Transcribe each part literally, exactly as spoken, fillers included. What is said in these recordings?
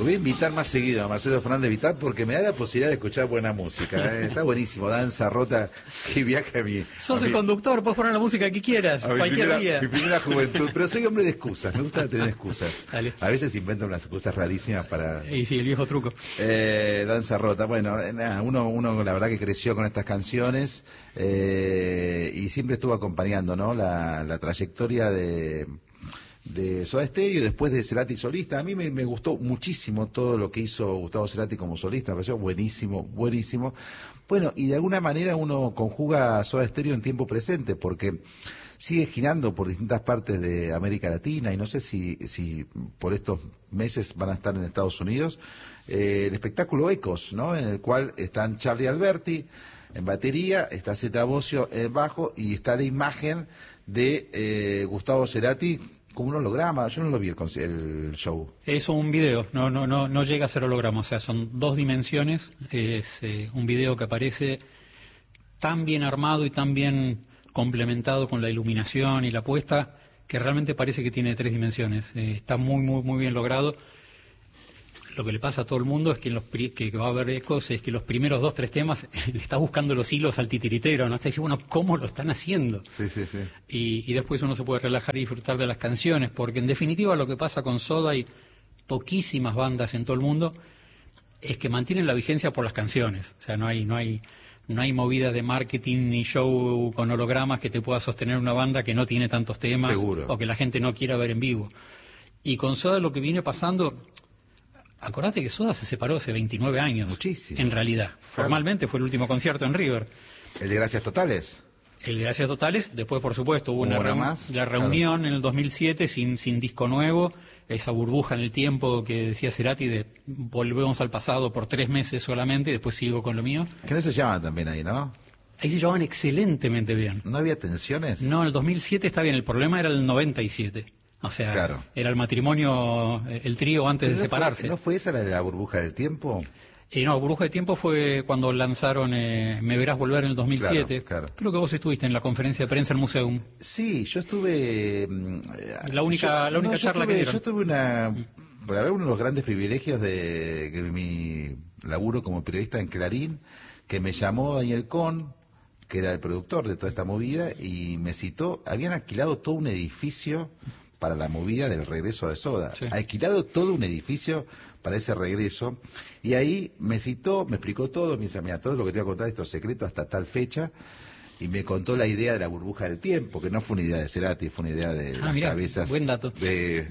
Lo voy a invitar más seguido a Marcelo Fernández Vitar porque me da la posibilidad de escuchar buena música. ¿eh? Está buenísimo, danza rota que viaja a mi... Sos a el mi, conductor, puedes poner la música que quieras, a mi cualquier primera, día. mi primera juventud, pero soy hombre de excusas, me gusta tener excusas. Dale. A veces invento unas excusas rarísimas para... Y sí, el viejo truco. Eh, danza rota, bueno, nada, uno, uno la verdad que creció con estas canciones eh, y siempre estuvo acompañando, ¿no? La, la trayectoria de... de Soda Stereo y después de Cerati solista. A mí me, me gustó muchísimo todo lo que hizo Gustavo Cerati como solista, me pareció buenísimo, buenísimo. Bueno, y de alguna manera uno conjuga Soda Stereo en tiempo presente, porque sigue girando por distintas partes de América Latina, y no sé si, si por estos meses van a estar en Estados Unidos, eh, el espectáculo Ecos, ¿no? En el cual están Charlie Alberti en batería, está Zeta Bosio en bajo, y está la imagen de eh, Gustavo Cerati como un holograma. Yo no lo vi el, el show. Es un video, no no no no llega a ser holograma, o sea, son dos dimensiones. Es eh, un video que aparece tan bien armado y tan bien complementado con la iluminación y la puesta que realmente parece que tiene tres dimensiones. Eh, está muy muy muy bien logrado. Lo que le pasa a todo el mundo es que, en los pri que va a haber ecos, es que los primeros dos, tres temas le está buscando los hilos al titiritero, ¿no? Está diciendo, bueno, ¿cómo lo están haciendo? Sí, sí, sí. Y, y después uno se puede relajar y disfrutar de las canciones, porque en definitiva lo que pasa con Soda y poquísimas bandas en todo el mundo es que mantienen la vigencia por las canciones. O sea, no hay, no hay, no hay movida de marketing ni show con hologramas que te pueda sostener una banda que no tiene tantos temas. Seguro. O que la gente no quiera ver en vivo. Y con Soda lo que viene pasando... Acordate que Soda se separó hace veintinueve años. Muchísimo. En realidad. Claro. Formalmente fue el último concierto en River. ¿El de Gracias Totales? El de Gracias Totales. Después, por supuesto, hubo una, una reun más? la reunión Claro. en el dos mil siete sin, sin disco nuevo. Esa burbuja en el tiempo que decía Cerati de volvemos al pasado por tres meses solamente y después sigo con lo mío. Que no se llaman también ahí, ¿no? Ahí se llevaban excelentemente bien. ¿No había tensiones? No, en el dos mil siete está bien. El problema era el noventa y siete. O sea, claro. Era el matrimonio, el trío antes de no separarse. Fue, ¿No fue esa la de la burbuja del tiempo? Eh, no, Burbuja de Tiempo fue cuando lanzaron eh, Me Verás Volver en el dos mil siete. Claro, claro. Creo que vos estuviste en la conferencia de prensa en el Museum. Sí, yo estuve... La única, yo, la única no, charla tuve, que dieron. Yo tuve una... Por haber uno de los grandes privilegios de, de mi laburo como periodista en Clarín, que me llamó Daniel Cohn, que era el productor de toda esta movida, y me citó. Habían alquilado todo un edificio para la movida del regreso de Soda. Sí. Alquilado todo un edificio para ese regreso, y ahí me citó, me explicó todo, me dice, mira, todo lo que te voy a contar esto es secreto hasta tal fecha, y me contó la idea de la burbuja del tiempo, que no fue una idea de Cerati, fue una idea de ah, las mirá, cabezas. Buen dato. De,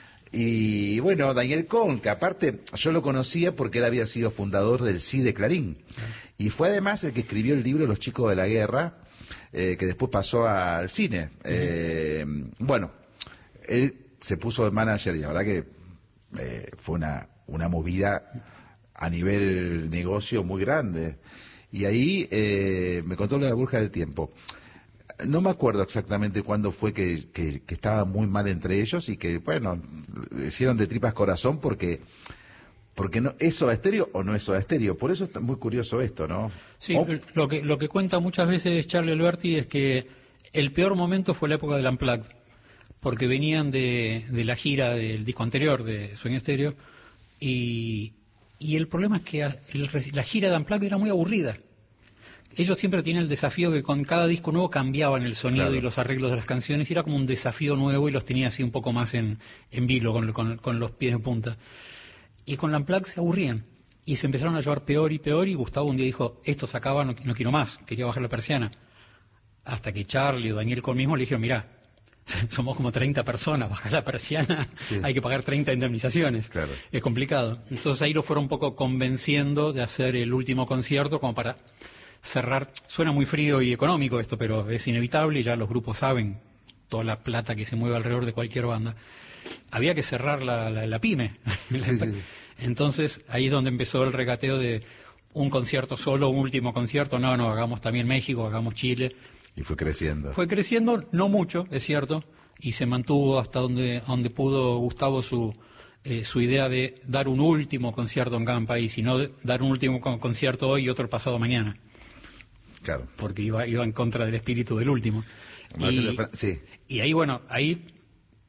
y bueno, Daniel Cohn, que aparte yo lo conocía porque él había sido fundador del C I de Clarín, sí. Y fue además el que escribió el libro Los Chicos de la Guerra, eh, que después pasó al cine. Uh-huh. eh, bueno, él se puso de manager y la verdad que eh, fue una, una movida a nivel negocio muy grande. Y ahí eh, me contó lo de la burbuja del tiempo. No me acuerdo exactamente cuándo fue que, que, que estaba muy mal entre ellos y que, bueno, hicieron de tripas corazón porque... Porque no, ¿es Soda Stereo o no es Soda Stereo? Por eso está muy curioso esto, ¿no? Sí, ¿O? lo que, lo que cuenta muchas veces Charlie Alberti es que el peor momento fue la época del Unplugged, porque venían de, de la gira del disco anterior de Sueño Stereo, y, y el problema es que el, la gira de Unplugged era muy aburrida. Ellos siempre tienen el desafío que con cada disco nuevo cambiaban el sonido, claro, y los arreglos de las canciones, y era como un desafío nuevo y los tenía así un poco más en, en vilo, con, con, con los pies de punta. Y con la Unplugged se aburrían y se empezaron a llevar peor y peor, y Gustavo un día dijo, esto se acaba, no, no quiero más, quería bajar la persiana. Hasta que Charlie o Daniel Cohn mismo le dijeron, mirá, somos como treinta personas, bajar la persiana, sí, hay que pagar treinta indemnizaciones, claro, es complicado. Entonces ahí lo fueron un poco convenciendo de hacer el último concierto como para cerrar. Suena muy frío y económico esto, pero es inevitable y ya los grupos saben toda la plata que se mueve alrededor de cualquier banda. Había que cerrar la, la, la pyme. Sí, sí, sí. Entonces ahí es donde empezó el regateo de un concierto solo, un último concierto. No, no, hagamos también México, hagamos Chile. Y fue creciendo. Fue creciendo, no mucho, es cierto, y se mantuvo hasta donde, donde pudo Gustavo su, eh, su idea de dar un último concierto en cada país, y no de dar un último concierto hoy y otro el pasado mañana. Claro. Porque iba, iba en contra del espíritu del último. Y, sí. y ahí, bueno, ahí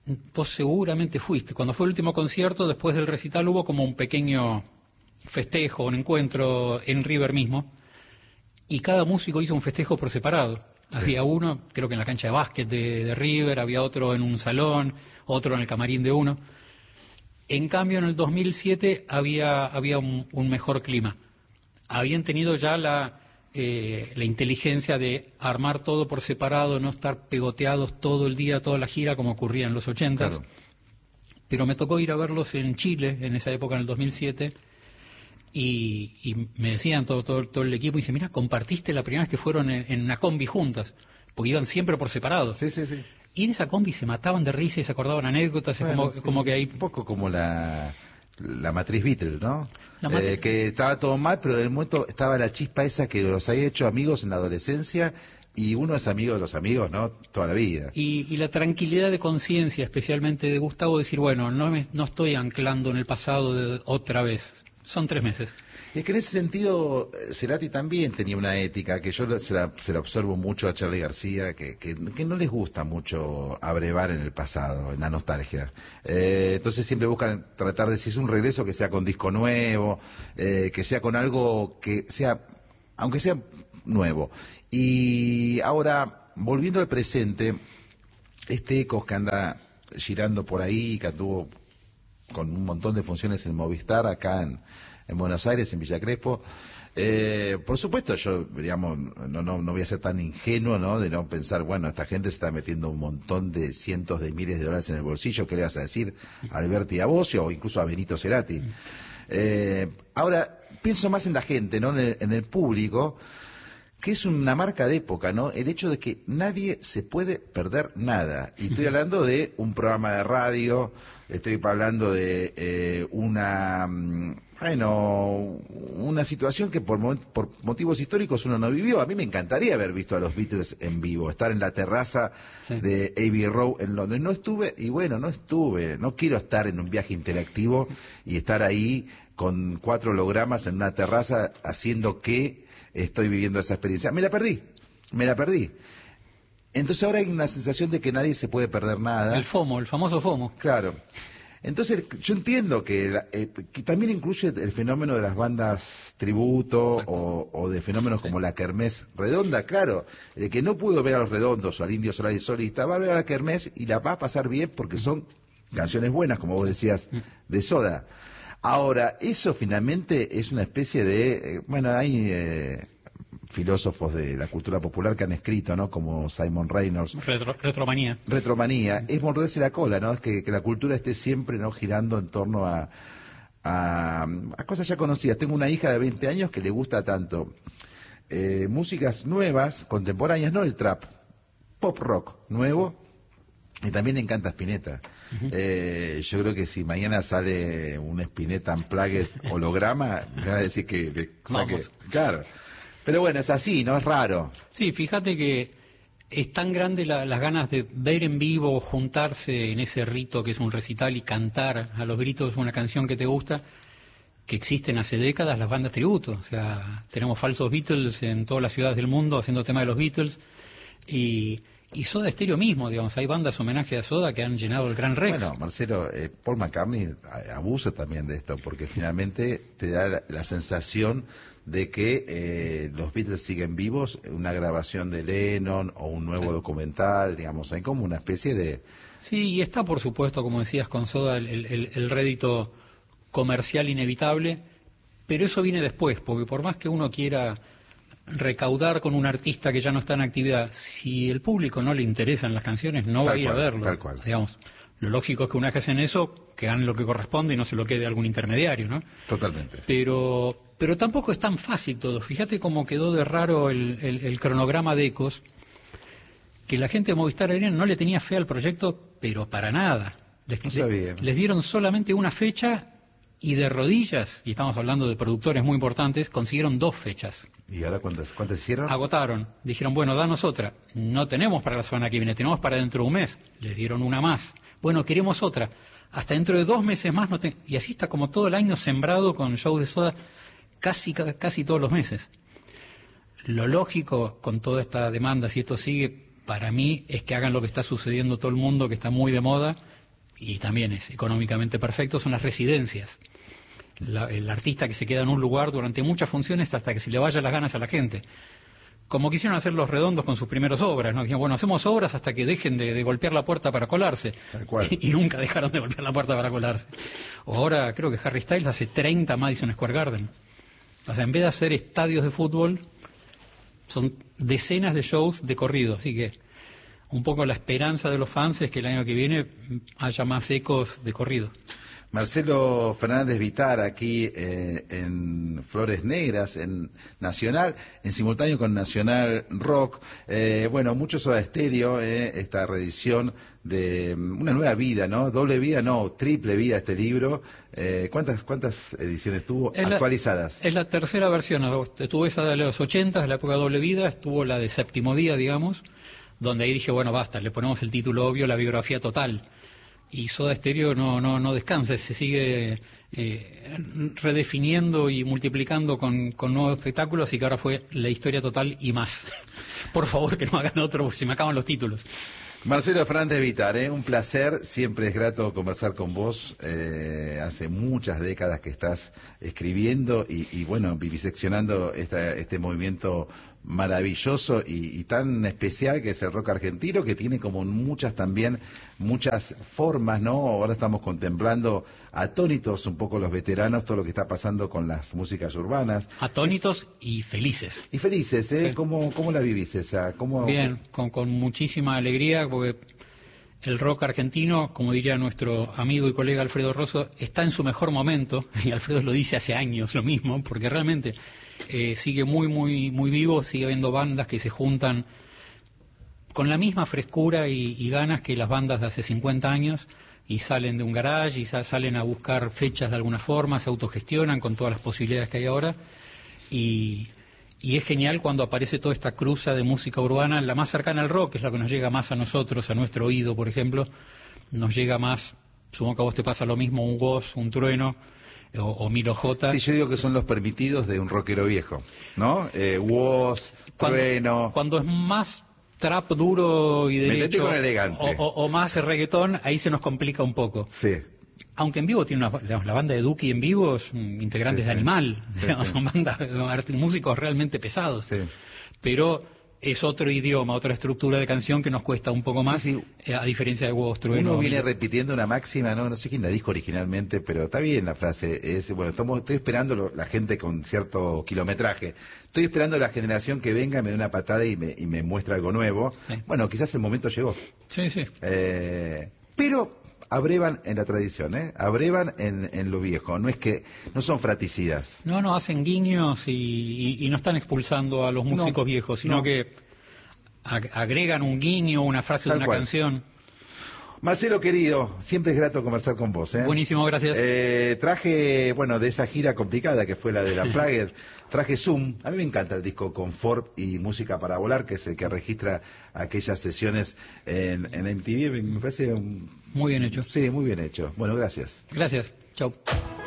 vos seguramente fuiste. Cuando fue el último concierto, después del recital hubo como un pequeño festejo, un encuentro en River mismo, y cada músico hizo un festejo por separado. Sí. Había uno, creo que en la cancha de básquet de, de River, había otro en un salón, otro en el camarín de uno. En cambio, en el dos mil siete había, había un, un mejor clima. Habían tenido ya la, eh, la inteligencia de armar todo por separado, no estar pegoteados todo el día, toda la gira, como ocurría en los ochentas. Claro. Pero me tocó ir a verlos en Chile, en esa época, en el dos mil siete, y, y me decían todo, todo, todo el equipo, y dice, mira, compartiste la primera vez que fueron en, en una combi juntas, porque iban siempre por separado. Sí, sí, sí. Y en esa combi se mataban de risa y se acordaban anécdotas, bueno, como, sí. como que hay... Un poco como la, la matriz Beatles, ¿no? Eh, que estaba todo mal, pero en el momento estaba la chispa esa que los había hecho amigos en la adolescencia, y uno es amigo de los amigos, ¿no? Toda la vida. Y, y la tranquilidad de conciencia, especialmente de Gustavo, decir, bueno, no, me, no estoy anclando en el pasado de, otra vez. Son tres meses. Y es que en ese sentido, Cerati también tenía una ética, que yo se la, se la observo mucho a Charly García, que, que, que no les gusta mucho abrevar en el pasado, en la nostalgia. Eh, entonces siempre buscan tratar de, si es un regreso, que sea con disco nuevo, eh, que sea con algo que sea, aunque sea nuevo. Y ahora, volviendo al presente, este Ecos que anda girando por ahí, que anduvo con un montón de funciones en Movistar, acá en, en Buenos Aires, en Villa Crespo, eh, por supuesto yo, digamos, no, no, no voy a ser tan ingenuo, ¿no?, de no pensar, bueno, esta gente se está metiendo un montón de cientos de miles de dólares en el bolsillo, ¿qué le vas a decir a Alberti Abocio o incluso a Benito Cerati? Eh, ahora, pienso más en la gente, ¿no?, en el, en el público, que es una marca de época, ¿no? El hecho de que nadie se puede perder nada. Y estoy hablando de un programa de radio, estoy hablando de eh, una, bueno, una situación que por, por motivos históricos uno no vivió. A mí me encantaría haber visto a los Beatles en vivo, estar en la terraza sí. de Abbey Road en Londres. No estuve, y bueno, no estuve. No quiero estar en un viaje interactivo y estar ahí con cuatro hologramas en una terraza haciendo que estoy viviendo esa experiencia. Me la perdí, me la perdí. Entonces ahora hay una sensación de que nadie se puede perder nada. El FOMO, el famoso FOMO. Claro. Entonces yo entiendo que, eh, que también incluye el fenómeno de las bandas tributo o, o de fenómenos sí. como la Kermés Redonda. Claro, el que no pudo ver a los Redondos o al Indio Solari Solista va a ver a la Kermés y la va a pasar bien porque son canciones buenas, como vos decías, de Soda. Ahora, eso finalmente es una especie de, eh, bueno, hay eh, filósofos de la cultura popular que han escrito, ¿no?, como Simon Reynolds. Retro, retromanía. Retromanía. Es morderse la cola, ¿no? Es que, que la cultura esté siempre, ¿no?, girando en torno a, a, a cosas ya conocidas. Tengo una hija de veinte años que le gusta tanto eh, músicas nuevas, contemporáneas, no el trap, pop rock nuevo. Y también le encanta Spinetta. Uh-huh. eh, yo creo que si mañana sale un Spinetta Unplugged holograma, me va a decir que le saque... Vamos. Claro. Pero bueno, es así, ¿no? Es raro. Sí, fíjate que es tan grande la, las ganas de ver en vivo, juntarse en ese rito que es un recital y cantar a los gritos una canción que te gusta, que existen hace décadas las bandas tributo. O sea, tenemos falsos Beatles en todas las ciudades del mundo haciendo tema de los Beatles y... Y Soda Stereo mismo, digamos, hay bandas homenaje a Soda que han llenado el Gran Rex. Bueno, Marcelo, eh, Paul McCartney abusa también de esto, porque finalmente te da la, la sensación de que eh, los Beatles siguen vivos, una grabación de Lennon o un nuevo sí. documental, digamos, hay como una especie de... Sí, y está, por supuesto, como decías con Soda, el, el, el rédito comercial inevitable, pero eso viene después, porque por más que uno quiera recaudar con un artista que ya no está en actividad, si el público no le interesan las canciones, no va a ir a verlo. Tal cual. Digamos, lo lógico es que una vez que hacen eso, que hagan lo que corresponde y no se lo quede algún intermediario, ¿no? Totalmente. Pero, pero tampoco es tan fácil todo. Fíjate cómo quedó de raro el, el, el cronograma de Ecos, que la gente de Movistar Arena no le tenía fe al proyecto, pero para nada. Les, no sabía. les dieron solamente una fecha y de rodillas, y estamos hablando de productores muy importantes, consiguieron dos fechas. ¿Y ahora cuántas, cuántas hicieron? Agotaron. Dijeron, bueno, danos otra. No tenemos para la semana que viene, tenemos para dentro de un mes. Les dieron una más. Bueno, queremos otra. Hasta dentro de dos meses más. No te... Y así está como todo el año sembrado con shows de Soda, casi, casi todos los meses. Lo lógico con toda esta demanda, si esto sigue, para mí, es que hagan lo que está sucediendo todo el mundo, que está muy de moda, y también es económicamente perfecto, son las residencias. La, el artista que se queda en un lugar durante muchas funciones hasta que se le vaya las ganas a la gente. Como quisieron hacer los Redondos con sus primeras obras, ¿no? Dijeron, bueno, hacemos obras hasta que dejen de, de golpear la puerta para colarse. Tal cual. Y, y nunca dejaron de golpear la puerta para colarse. O ahora creo que Harry Styles hace treinta Madison Square Garden. O sea, en vez de hacer estadios de fútbol, son decenas de shows de corrido. Así que un poco la esperanza de los fans es que el año que viene haya más ecos de corrido. Marcelo Fernández Vitar aquí eh, en Flores Negras, en Nacional, en simultáneo con Nacional Rock. Eh, bueno, mucho Soda Stereo, eh, esta reedición de Una Nueva Vida, ¿no? Doble vida, no, triple vida este libro. Eh, ¿cuántas, ¿Cuántas ediciones tuvo es actualizadas? La, es la tercera versión. Estuvo esa de los ochenta, de la época de Doble Vida, estuvo la de Séptimo Día, digamos, donde ahí dije, bueno, basta, le ponemos el título obvio, la biografía total. Y Soda Stereo no, no, no descansa, se sigue eh, redefiniendo y multiplicando con, con nuevos espectáculos, y que ahora fue la historia total y más. Por favor, que no hagan otro, porque se me acaban los títulos. Marcelo Fernández Vitar, ¿eh? Un placer, siempre es grato conversar con vos. Eh, hace muchas décadas que estás escribiendo y, y bueno, viviseccionando esta, este movimiento maravilloso y, y tan especial que es el rock argentino, que tiene como muchas también, muchas formas, ¿no? Ahora estamos contemplando atónitos un poco los veteranos, todo lo que está pasando con las músicas urbanas. Atónitos y felices. Y felices, ¿eh? Sí. ¿Cómo, cómo la vivís esa? ¿Cómo... Bien, con, con muchísima alegría, porque el rock argentino, como diría nuestro amigo y colega Alfredo Rosso, está en su mejor momento, y Alfredo lo dice hace años lo mismo, porque realmente eh, sigue muy, muy, muy vivo, sigue habiendo bandas que se juntan con la misma frescura y, y ganas que las bandas de hace cincuenta años, y salen de un garage y sa salen a buscar fechas de alguna forma, se autogestionan con todas las posibilidades que hay ahora, y... Y es genial cuando aparece toda esta cruza de música urbana, la más cercana al rock, que es la que nos llega más a nosotros, a nuestro oído, por ejemplo, nos llega más, supongo que a vos te pasa lo mismo, un Woz, un Trueno, o, o Milo J. Sí, yo digo que son los permitidos de un rockero viejo, ¿no? Eh, Woz, cuando, Trueno... Cuando es más trap duro y derecho, con elegante. O, o, o más reggaetón, ahí se nos complica un poco. Sí. Aunque en vivo tiene una, digamos, la banda de Duki en vivo son integrantes sí, sí. de Animal, Sí, digamos, sí. son bandas, músicos realmente pesados, Sí. pero es otro idioma, otra estructura de canción que nos cuesta un poco más, Sí, sí. eh, a diferencia de Huevos Trueno. Uno viene repitiendo una máxima, no no sé quién la dijo originalmente, pero está bien la frase. Es bueno, estamos, estoy esperando lo, la gente con cierto kilometraje. Estoy esperando la generación que venga, me dé una patada y me, y me muestra algo nuevo. Sí. Bueno, quizás el momento llegó. Sí, sí. Eh, pero abrevan en la tradición, ¿eh? Abrevan en, en lo viejo. No es que no son fraticidas. No, no, hacen guiños y, y, y no están expulsando a los músicos No, viejos, sino no. que ag agregan un guiño, una frase Tal de una cual. canción. Marcelo, querido, siempre es grato conversar con vos, ¿eh? Buenísimo, gracias. Eh, traje, bueno, de esa gira complicada que fue la de la Unplugged, traje Zoom. A mí me encanta el disco Confort y Música para Volar, que es el que registra aquellas sesiones en, en M T V. Me parece un... Muy bien hecho. Sí, muy bien hecho. Bueno, gracias. Gracias. Chau.